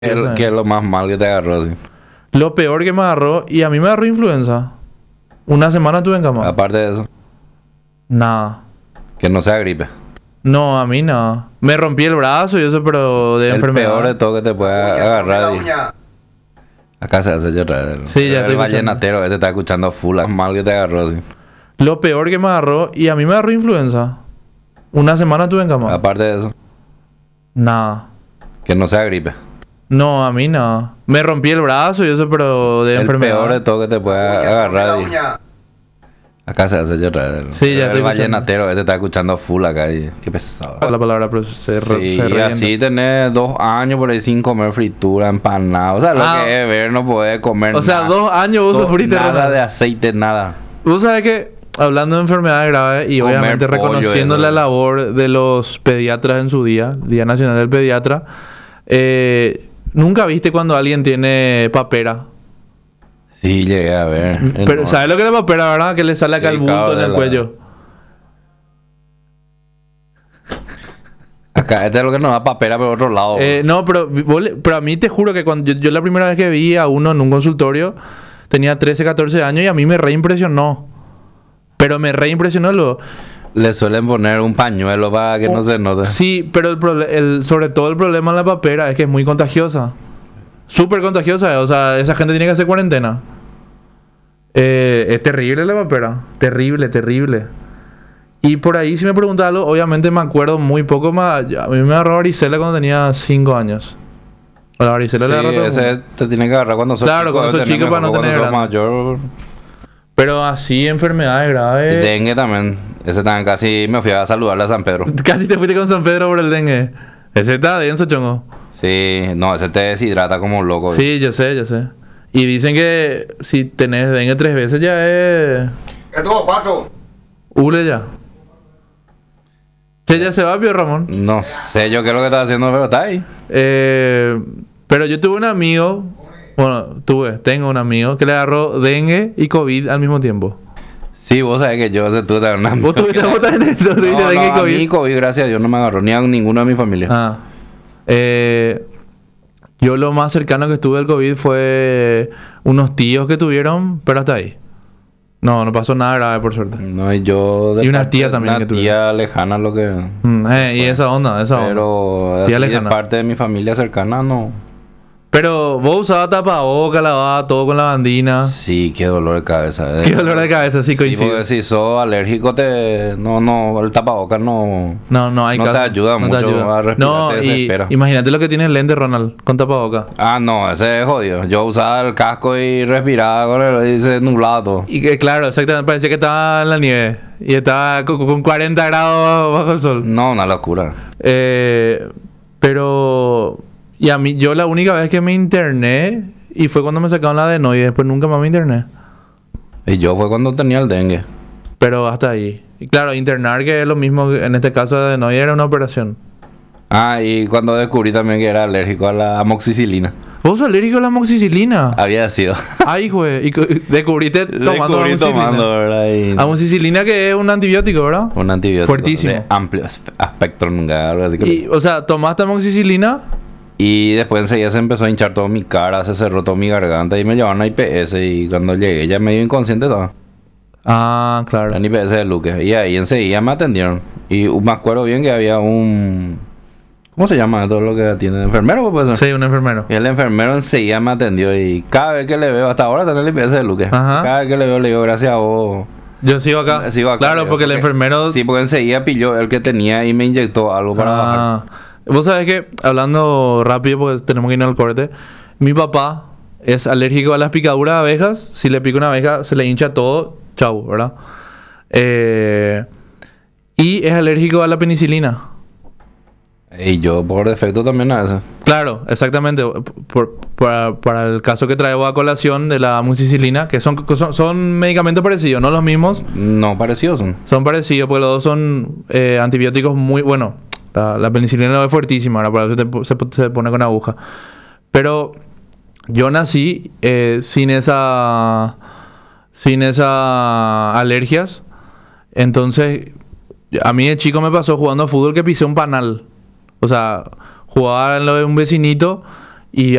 ¿Qué es lo más mal que te agarró? Sí? Lo peor que me agarró, y a mí me agarró influenza. Una semana tuve en cama. Aparte de eso, Nada. que no sea gripe. No, a mí nada. Me rompí el brazo y eso, pero de El enfermedad. peor de todo que te puede agarrar. Acá se hace llorar. Sí, ya estoy El vallenatero, este está escuchando full. Lo más mal que te agarró. Sí? Lo peor que me agarró, y a mí me agarró influenza. Una semana tuve en cama. Aparte de eso, Nada. que no sea gripe. No, a mí nada. Me rompí el brazo y eso, pero de El enfermedad. peor de todo que te puede agarrar. Acá se hace llorar. Sí, ya estoy El vallenatero, este está escuchando full acá. Y qué pesado. La palabra, pero Sí, se y revienta. así tenés 2 años por ahí sin comer fritura, empanada. O sea, lo que es ver, no podés comer O sea, nada. 2 años vos sufriste, Nada Ronald. de aceite, nada. Vos sabés que, hablando de enfermedades graves y Comer obviamente pollo, reconociendo eso. la labor de los pediatras en su día, Día Nacional del Pediatra, ¿nunca viste cuando alguien tiene papera? Sí, llegué a ver. Pero, ¿sabes lo que es la papera, verdad? Que le sale acá Sí, el bulto claro, en de el la- cuello. Acá, este es lo que nos da papera por otro lado. No, pero a mí te juro que cuando yo la primera vez que vi a uno en un consultorio tenía 13, 14 años y a mí me reimpresionó. Pero me reimpresionó lo... Le suelen poner un pañuelo para que no se note. Sí, pero sobre todo el problema en la papera es que es muy contagiosa. Súper contagiosa. O sea, esa gente tiene que hacer cuarentena. Es terrible la papera. Terrible, terrible. Y por ahí, si me preguntas algo, obviamente me acuerdo muy poco más. A mí me agarró varicela cuando tenía 5 años. O la varicela le agarró a todo el ese mundo. te tiene que agarrar cuando sos Claro, chico. cuando sos tenés chico para no mejor, tener cuando sos grande. mayor. Pero así, enfermedades Y graves. dengue también. Ese también casi me fui a saludarle a San Pedro. Casi te fuiste con San Pedro por el dengue. Ese está denso, chongo. Sí, no, ese te deshidrata como un loco. Sí, yo sé, yo sé. Y dicen que si tenés dengue 3 veces ya es... Esto, pato. Hule ya. Che, ya se va, Pío Ramón. No sé yo qué es lo que está haciendo, pero está ahí. Pero yo tuve un amigo... Bueno, tengo un amigo que le agarró dengue y COVID al mismo tiempo. Sí, vos sabés que yo ese tuve también una ¿Vos tuviste dengue y a COVID? mí COVID, gracias a Dios, no me agarró ni a ninguno de mi familia. Ah. Yo lo más cercano que estuve al COVID fue unos tíos que tuvieron, pero hasta ahí. No pasó nada grave, por suerte. No, y yo... Y una tía también que Una tuve. tía lejana lo que... Y esa onda, esa onda. Pero Tía así de lejana. parte de mi familia cercana, no. Pero vos usabas tapabocas, lavabas todo con la bandina. Sí, qué dolor de cabeza. Qué dolor de cabeza, sí, Sí, coincido. porque si sos alérgico, el tapabocas no No hay no caso. te ayuda mucho a respirar, No, te y desespera. imagínate lo que tiene el lente, Ronald, con tapabocas. Ah, no, ese es jodido. Yo usaba el casco y respiraba con él y se nublaba todo. Y que, claro, exactamente, parecía que estaba en la nieve. Y estaba con 40 grados bajo el sol. No, una locura. Pero... Y a mí, yo la única vez que me interné, y fue cuando me sacaron la adenoide, después nunca más me interné. Y yo fue cuando tenía el dengue. Pero hasta ahí. Y claro, internar, que es lo mismo, en este caso de adenoide, era una operación. Ah, y cuando descubrí también que era alérgico a la amoxicilina. ¿Vos sos alérgico a la amoxicilina? Había sido. Ay, güey. Y descubriste tomando Descubrí amoxicilina. tomando, ¿verdad? Y Amoxicilina, que es un antibiótico, ¿verdad? un antibiótico. Fuertísimo. De amplio espectro, nunca, algo así. Y, o sea, tomaste amoxicilina. Y después enseguida se empezó a hinchar toda mi cara, se cerró toda mi garganta y me llevaron a IPS y cuando llegué ya medio inconsciente estaba. Ah, claro. En IPS de Luque. Y ahí enseguida me atendieron. Y me acuerdo bien que había un... ¿Cómo se llama todo lo que atiende? ¿Enfermero? Pues, Sí, un enfermero. y el enfermero enseguida me atendió y cada vez que le veo, hasta ahora está en el IPS de Luque. Ajá. Cada vez que le veo le digo gracias a vos. Yo sigo acá. Sigo acá, Claro, digo, porque el enfermero... Sí, porque enseguida pilló el que tenía y me inyectó algo para bajar. Ah, vos sabés que, hablando rápido porque tenemos que ir al corte, mi papá es alérgico a las picaduras de abejas. Si le pica una abeja, se le hincha todo. Chau, ¿verdad? Y es alérgico a la penicilina. Y yo por defecto también a eso. Claro, exactamente. Para el caso que traigo a colación de la amoxicilina, que son medicamentos parecidos, no los mismos. No, parecidos son. Son parecidos, porque los dos son antibióticos muy... Bueno, la penicilina es fuertísima, ahora por eso se pone con aguja. Pero yo nací sin esas alergias. Entonces, a mí de chico me pasó jugando a fútbol que pisé un panal. O sea, jugaba en lo de un vecinito y